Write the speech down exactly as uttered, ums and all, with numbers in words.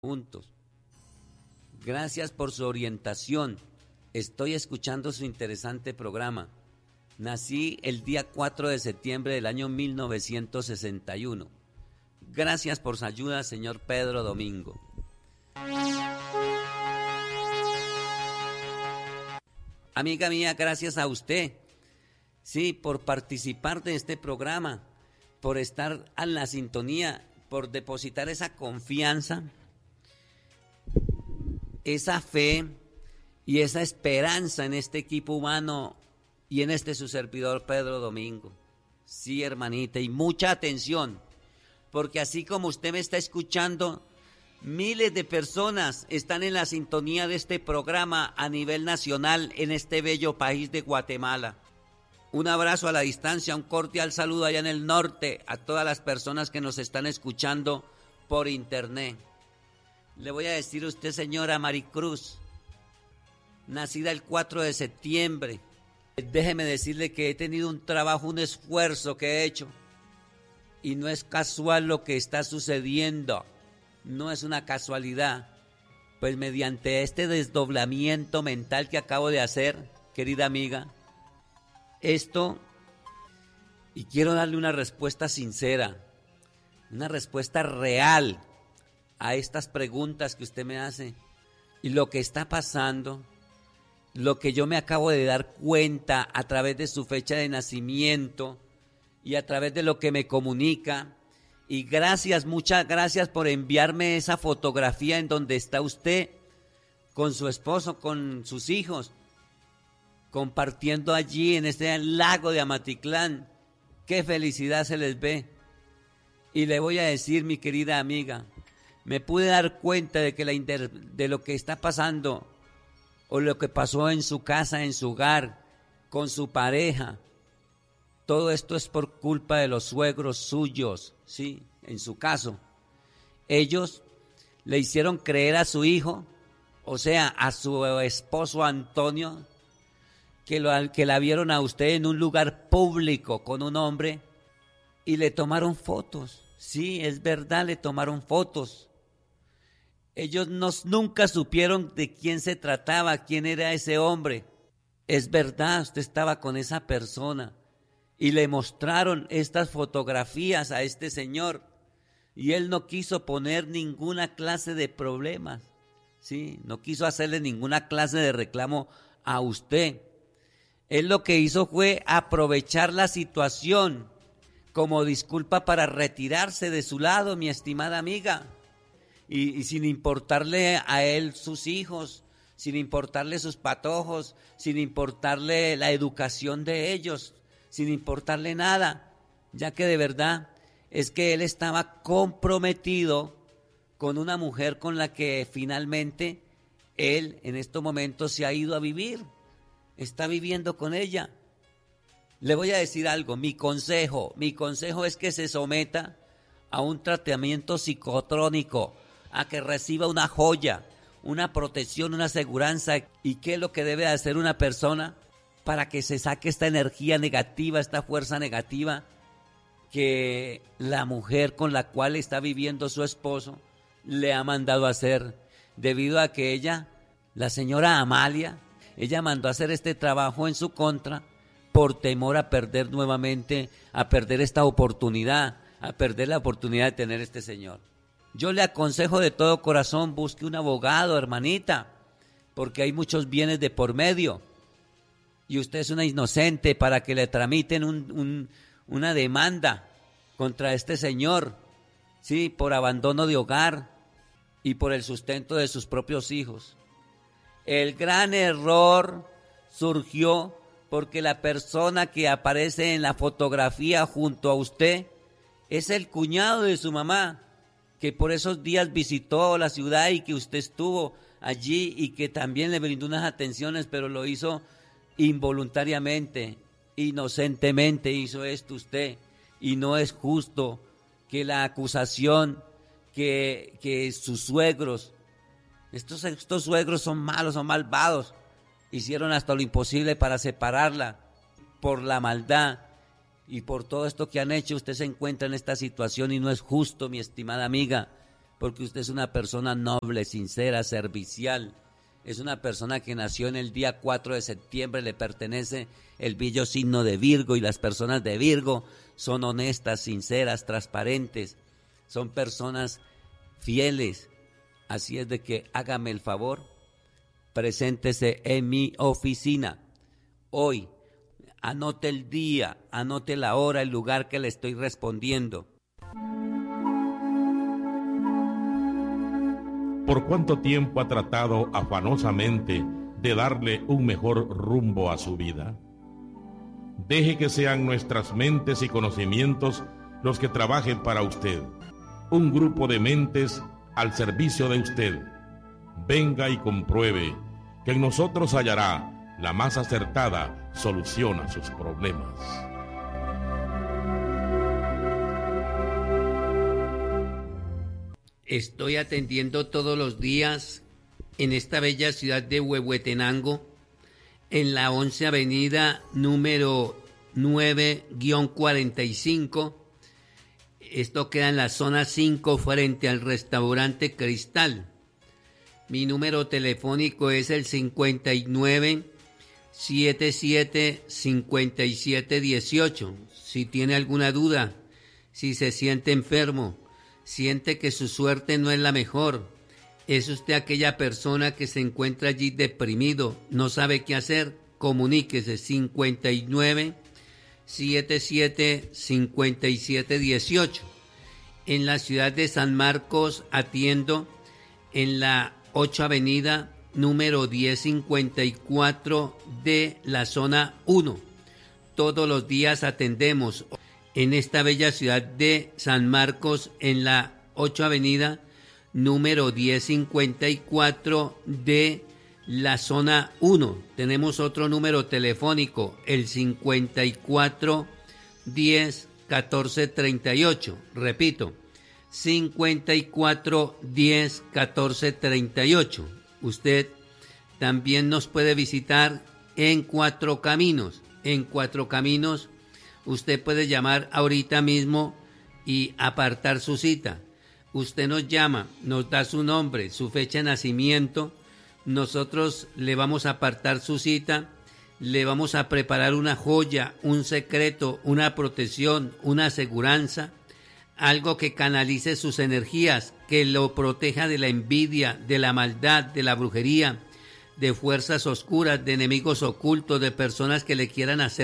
juntos. Gracias por su orientación. Estoy escuchando su interesante programa. Nací el día cuatro de septiembre del año mil novecientos sesenta y uno. Gracias por su ayuda, señor Pedro Domingo. Amiga mía, gracias a usted, sí, por participar de este programa, por estar en la sintonía, por depositar esa confianza, esa fe y esa esperanza en este equipo humano y en este su servidor Pedro Domingo. Sí, hermanita, y mucha atención, porque así como usted me está escuchando, miles de personas están en la sintonía de este programa a nivel nacional en este bello país de Guatemala. Un abrazo a la distancia, un cordial saludo allá en el norte a todas las personas que nos están escuchando por internet. Le voy a decir a usted, señora Maricruz, nacida el cuatro de septiembre, déjeme decirle que he tenido un trabajo, un esfuerzo que he hecho, y no es casual lo que está sucediendo. No es una casualidad, pues mediante este desdoblamiento mental que acabo de hacer, querida amiga, esto, y quiero darle una respuesta sincera, una respuesta real a estas preguntas que usted me hace, y lo que está pasando, lo que yo me acabo de dar cuenta a través de su fecha de nacimiento y a través de lo que me comunica. Y gracias, muchas gracias por enviarme esa fotografía en donde está usted con su esposo, con sus hijos, compartiendo allí en este lago de Amatitlán. Qué felicidad se les ve. Y le voy a decir, mi querida amiga, me pude dar cuenta de que la inter, de lo que está pasando o lo que pasó en su casa, en su hogar, con su pareja. Todo esto es por culpa de los suegros suyos, sí, en su caso. Ellos le hicieron creer a su hijo, o sea, a su esposo Antonio, que, lo, que la vieron a usted en un lugar público con un hombre y le tomaron fotos. Sí, es verdad, le tomaron fotos. Ellos no, nunca supieron de quién se trataba, quién era ese hombre. Es verdad, usted estaba con esa persona. Y le mostraron estas fotografías a este señor y él no quiso poner ninguna clase de problemas, ¿sí? No quiso hacerle ninguna clase de reclamo a usted. Él lo que hizo fue aprovechar la situación como disculpa para retirarse de su lado, mi estimada amiga, y, y sin importarle a él sus hijos, sin importarle sus patojos, sin importarle la educación de ellos, sin importarle nada, ya que de verdad es que él estaba comprometido con una mujer con la que finalmente él en estos momentos se ha ido a vivir, está viviendo con ella. Le voy a decir algo, mi consejo, mi consejo es que se someta a un tratamiento psicotrónico, a que reciba una joya, una protección, una aseguranza. ¿Y qué es lo que debe hacer una persona para que se saque esta energía negativa, esta fuerza negativa que la mujer con la cual está viviendo su esposo le ha mandado a hacer? Debido a que ella, la señora Amalia, ella mandó a hacer este trabajo en su contra por temor a perder nuevamente, a perder esta oportunidad, a perder la oportunidad de tener este señor. Yo le aconsejo de todo corazón, busque un abogado, hermanita, porque hay muchos bienes de por medio. Y usted es una inocente para que le tramiten un, un, una demanda contra este señor, sí, por abandono de hogar y por el sustento de sus propios hijos. El gran error surgió porque la persona que aparece en la fotografía junto a usted es el cuñado de su mamá, que por esos días visitó la ciudad y que usted estuvo allí y que también le brindó unas atenciones, pero lo hizo involuntariamente, inocentemente hizo esto usted, y no es justo que la acusación que, que sus suegros, estos, estos suegros son malos, son malvados, hicieron hasta lo imposible para separarla por la maldad y por todo esto que han hecho. Usted se encuentra en esta situación y no es justo, mi estimada amiga, porque usted es una persona noble, sincera, servicial. Es una persona que nació en el día cuatro de septiembre, le pertenece el bello signo de Virgo, y las personas de Virgo son honestas, sinceras, transparentes, son personas fieles. Así es de que hágame el favor, preséntese en mi oficina hoy, anote el día, anote la hora, el lugar que le estoy respondiendo. ¿Por cuánto tiempo ha tratado afanosamente de darle un mejor rumbo a su vida? Deje que sean nuestras mentes y conocimientos los que trabajen para usted. Un grupo de mentes al servicio de usted. Venga y compruebe que en nosotros hallará la más acertada solución a sus problemas. Estoy atendiendo todos los días en esta bella ciudad de Huehuetenango, en la once Avenida número nueve cuarenta y cinco. Esto queda en la zona cinco, frente al restaurante Cristal. Mi número telefónico es el cincuenta y nueve, setenta y siete, cincuenta y siete dieciocho. Si tiene alguna duda, si se siente enfermo, siente que su suerte no es la mejor, es usted aquella persona que se encuentra allí deprimido, no sabe qué hacer, comuníquese cincuenta y nueve, setenta y siete, cincuenta y siete dieciocho. En la ciudad de San Marcos atiendo en la ocho Avenida número diez cincuenta y cuatro de la zona uno. Todos los días atendemos en esta bella ciudad de San Marcos, en la ocho Avenida número diez cincuenta y cuatro de la zona uno. Tenemos otro número telefónico, el cincuenta y cuatro, diez, catorce, treinta y ocho. Repito, cincuenta y cuatro, diez, catorce, treinta y ocho. Usted también nos puede visitar en Cuatro Caminos. En Cuatro Caminos usted puede llamar ahorita mismo y apartar su cita. Usted nos llama, nos da su nombre, su fecha de nacimiento. Nosotros le vamos a apartar su cita, le vamos a preparar una joya, un secreto, una protección, una aseguranza, algo que canalice sus energías, que lo proteja de la envidia, de la maldad, de la brujería, de fuerzas oscuras, de enemigos ocultos, de personas que le quieran hacer